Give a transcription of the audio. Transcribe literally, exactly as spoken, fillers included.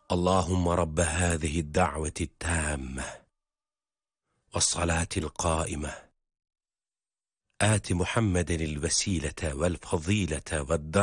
اللهم رب هذه الدعوة التامة والصلاة القائمة آت محمدا الوسيلة والفضيلة والدرجة